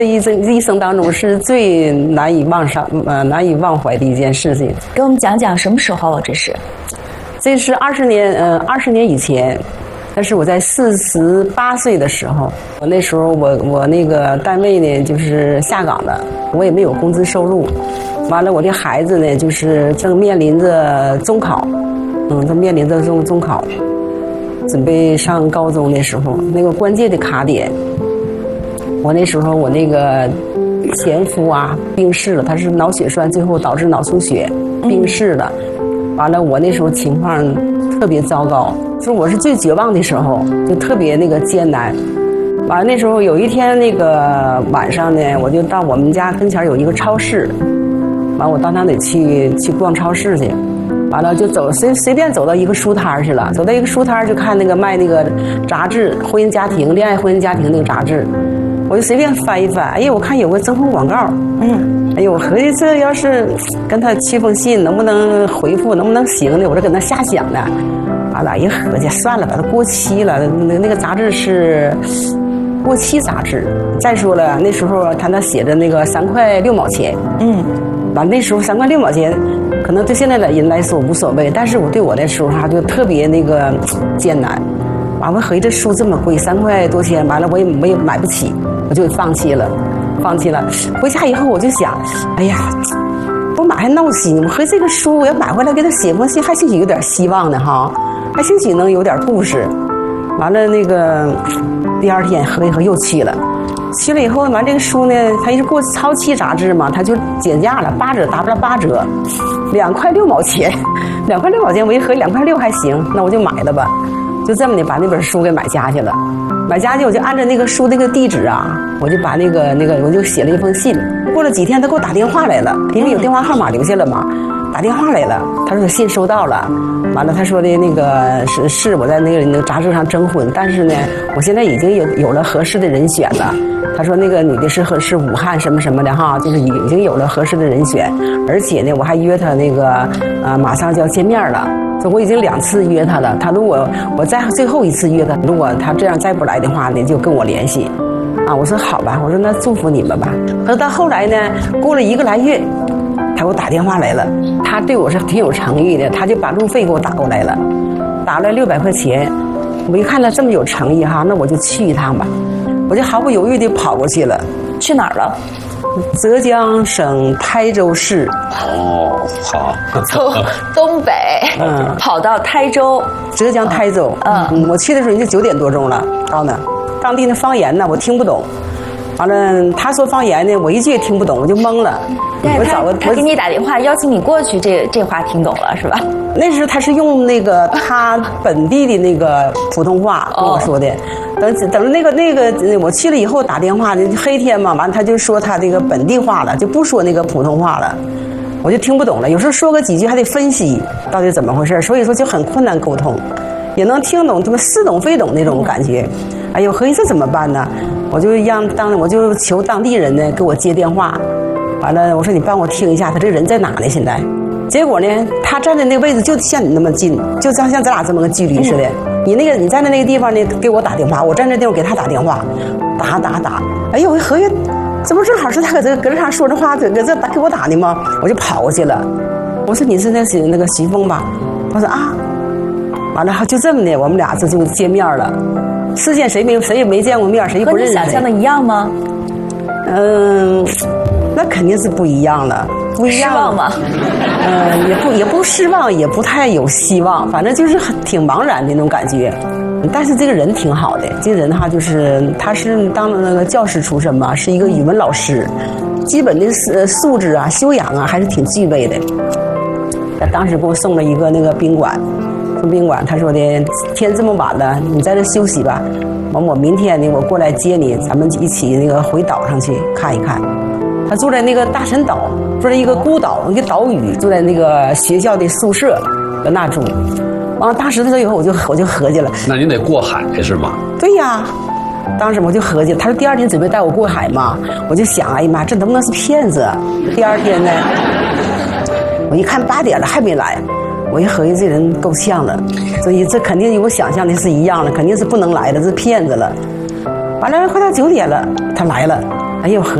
一生当中是最难以忘怀的一件事情。 给我们讲讲什么时候这是？ 这是20年以前，但是我在48岁的时候，我那时候我那个单位呢就是下岗了，我也没有工资收入，完了我的孩子呢就是正面临着中考，正面临着中考，准备上高中的时候，那个关键的卡点。我那时候我那个前夫啊病逝了，他是脑血栓，最后导致脑出血，病逝了。完了，我那时候情况特别糟糕，就我是最绝望的时候，就特别那个艰难。完了那时候有一天那个晚上呢，我就到我们家跟前有一个超市，完我到那里去逛超市去。完了就随便走到一个书摊去了，走到一个书摊就看那个卖那个杂志，婚姻家庭、恋爱婚姻家庭那个杂志。我就随便翻一翻，哎呀，我看有个征婚广告，哎呦，我合计这要是跟他去封信，能不能回复，能不能行呢？我这搁那瞎想呢，完了，一合计算了吧，它过期了，那个杂志是过期杂志。再说了，那时候他那写着那个3块6毛钱，完那时候3块6毛钱，可能对现在的人来说无所谓，但是对我来说哈就特别那个艰难。完了，合计这书这么贵，3块多钱，完了我也买不起。我就放弃了。回家以后我就想，哎呀，不买还闹心。我合计这个书我要买回来给他写封信，还兴许有点希望呢哈，还兴许能有点故事。完了那个第二天合一合又去了以后，完这个书呢，它是过超期杂志嘛，它就减价了，8折，打不了8折，2块6毛钱，2块6毛钱，我一合2块6还行，那我就买了吧。就这么的把那本书给买家去了。买家去我就按照那个书那个地址啊，我就把那个我就写了一封信。过了几天他给我打电话来了，因为有电话号码留下了嘛，打电话来了，他说信收到了，完了他说的那个是我在那个杂志上征婚，但是呢我现在已经有了合适的人选了。他说那个女的是武汉什么什么的哈，就是已经有了合适的人选，而且呢我还约他那个马上就要见面了。我已经2次约他了，他如果我再最后一次约他，如果他这样再不来的话呢，就跟我联系。我说好吧，我说那祝福你们吧。可是到后来呢，过了1个来月，他给我打电话来了，他对我是挺有诚意的，他就把路费给我打过来了，打了600块钱。我一看他这么有诚意哈，那我就去一趟吧，我就毫不犹豫地跑过去了。 去哪儿了？ 浙江省台州市。 好， 从东北跑到台州， 浙江台州。我去的时候已经9点多钟了，到那当地的方言呢我听不懂，完了他说方言呢我一句也听不懂，我就懵了。 他给你打电话邀请你过去，这话听懂了是吧？ 那时候他是用那个他本地的那个普通话跟我说的。等那个我去了以后打电话，黑天嘛，完他就说他这个本地话了，就不说那个普通话了，我就听不懂了。有时候说个几句还得分析到底怎么回事，所以说就很困难沟通，也能听懂他们似懂非懂那种感觉。哎呦，合计这怎么办呢？我就求当地人呢给我接电话，完了我说你帮我听一下他这人在哪呢现在。结果呢他站在那个位置就像你那么近，就像咱俩这么个距离似的。你站在那个地方呢给我打电话，我站在地方给他打电话，打。哎呦，我合计这不正好是他搁这上说这话，搁这给我打的吗？我就跑过去了。我说你是那个徐峰吧？他说啊。完了就这么的，我们俩这就见面了。事先谁也没见过面，谁也不认识。 和你想象的一样吗？ 那肯定是不一样了。不一样失望吗？ 也不失望，也不太有希望，反正就是挺茫然的那种感觉。但是这个人挺好的，这个人哈他是当了那个教师出身嘛，是一个语文老师，基本的素质啊、修养啊还是挺具备的。他当时给我送了一个那个宾馆，他说的天这么晚了，你在这休息吧，完我明天呢我过来接你，咱们一起那个回岛上去看一看。他住在那个大陈岛，住在一个孤岛，一个岛屿，住在那个学校的宿舍，搁那住。完了，当时的时候以后我就合计了， 那你得过海是吗？ 对呀，当时我就合计，他说第2天准备带我过海嘛，我就想，哎呀妈，这能不能是骗子？第2天呢，我一看8点了还没来，我一合计这人够呛了，所以这肯定与我想象的是一样的，肯定是不能来的，是骗子了。完了快到9点了，他来了。 哎呦，